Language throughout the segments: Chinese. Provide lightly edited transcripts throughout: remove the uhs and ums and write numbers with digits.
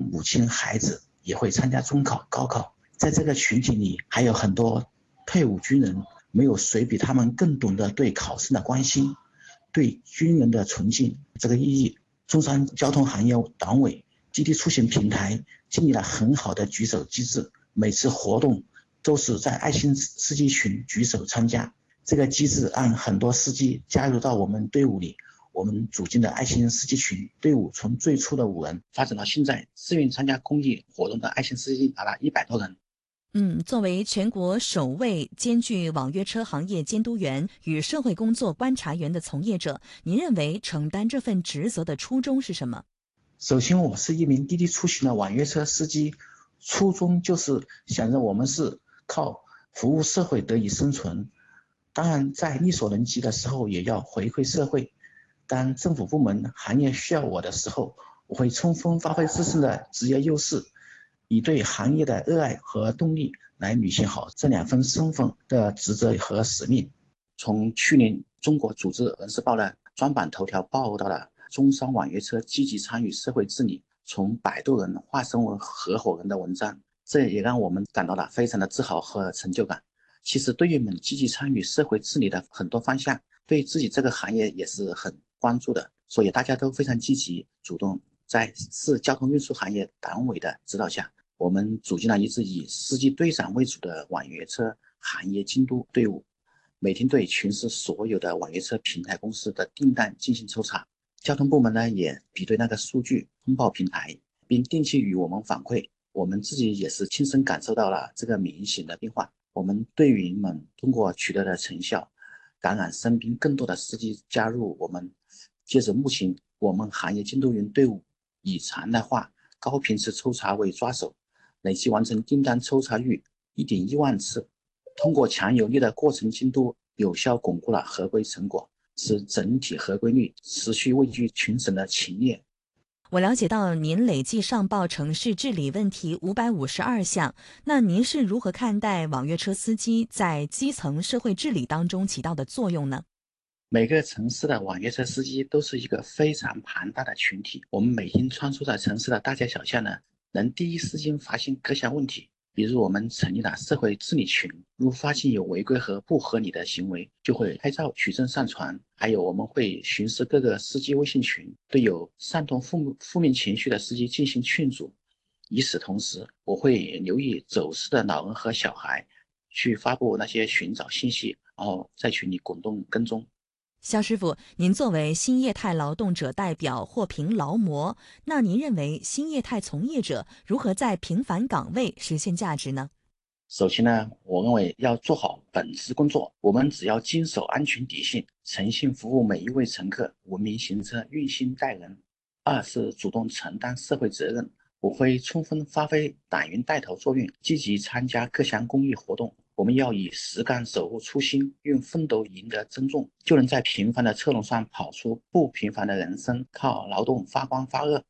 母亲、孩子也会参加中考、高考。在这个群体里，还有很多退伍军人，没有谁比他们更懂得对考生的关心，对军人的崇敬这个意义。中山交通行业党委滴滴出行平台建立了很好的举手机制，每次活动都是在爱心司机群举手参加。这个机制让很多司机加入到我们队伍里，我们组建的爱心司机群队伍从最初的5人发展到现在自愿参加公益活动的爱心司机达了100多人。 作为全国首位兼具网约车行业监督员与社会工作观察员的从业者，您认为承担这份职责的初衷是什么？ 首先，我是一名滴滴出行的网约车司机，初衷就是想着我们是靠服务社会得以生存，当然在力所能及的时候也要回馈社会。当政府部门行业需要我的时候，我会充分发挥自身的职业优势，以对行业的热爱和动力来履行好这2份身份的职责和使命。从去年中国组织人事报的专版头条报道了中山网约车积极参与社会治理，从摆渡人化身为合伙人的文章，这也让我们感到了非常的自豪和成就感。其实队员们积极参与社会治理的很多方向，对自己这个行业也是很关注的，所以大家都非常积极主动。在市交通运输行业党委的指导下，我们组建了一支以司机队长为主的网约车行业监督队伍，每天对全市所有的网约车平台公司的订单进行抽查。交通部门呢也比对那个数据通报平台，并定期与我们反馈。我们自己也是亲身感受到了这个明显的变化。我们队员们通过取得的成效，感染身边更多的司机加入我们。截止目前，我们行业监督员队伍以常态化、高频次抽查为抓手，累计完成订单抽查率1.1万次。通过强有力的过程监督，有效巩固了合规成果，使整体合规率持续位居全省的前列。 我了解到您累计上报城市治理问题552项，那您是如何看待网约车司机在基层社会治理当中起到的作用呢？ 每个城市的网约车司机都是一个非常庞大的群体，我们每天穿梭在城市的大街小巷呢，能第一时间发现各项问题。比如我们成立了社会治理群，如发现有违规和不合理的行为，就会拍照取证上传。还有我们会巡视各个司机微信群，对有煽动负面情绪的司机进行劝阻。与此同时，我会留意走失的老人和小孩，去发布那些寻找信息，然后在群里滚动跟踪。 肖师傅，您作为新业态劳动者代表或评劳模，那您认为新业态从业者如何在平凡岗位实现价值呢？ 首先呢，我认为要做好本职工作，我们只要坚守安全底线，诚信服务每一位乘客，文明行车，用心待人。2是主动承担社会责任，我会充分发挥党员带头作用，积极参加各项公益活动。我们要以实干守护初心，用奋斗赢得尊重，就能在平凡的车龙上跑出不平凡的人生，靠劳動發光發熱。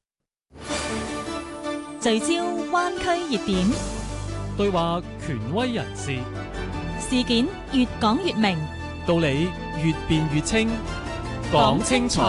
聚焦灣區熱點， 對話權威人士， 事件越講越明， 道理越辯越清，講清楚。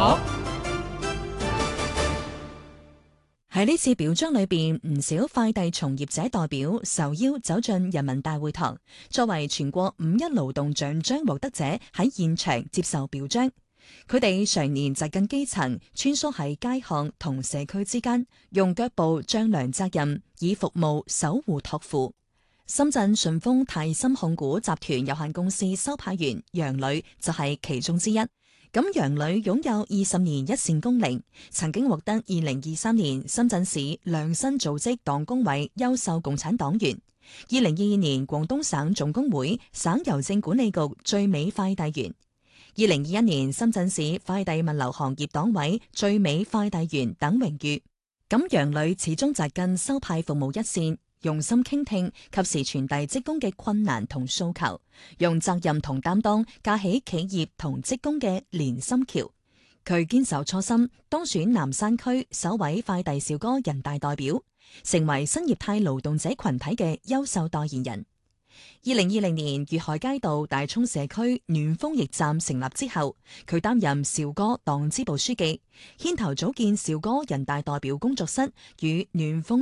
喺呢次表彰裏邊，唔少快遞從業者代表受邀走進人民大會堂，作為全國5·1勞動獎章獲得者喺現場接受表彰。佢哋常年扎根基層，穿梭喺街巷同社區之間，用腳步丈量責任，以服務守護託付。深圳順豐泰森控股集團有限公司收派員楊磊就係其中之一。咁楊磊擁有20年一線功齡，曾經獲得2023年深圳市良新組織黨工委優秀共產黨員，2022年廣東省總工會省郵政管理局最美快遞員，2021年深圳市快遞物流行業黨委最美快遞員等榮譽。咁楊磊始終扎根收派服務一線，用心傾聽，及時傳遞職工嘅困難同訴求，用責任同擔當架起企業同職工嘅連心橋。佢堅守初心，當選南山區首位快遞小哥人大代表，成為新業態勞動者群體嘅優秀代言人。2020年粵海街道大涌社區暖風驛站成立之後，佢擔任兆哥黨支部書記，牽頭組建兆哥人大代表工作室與暖風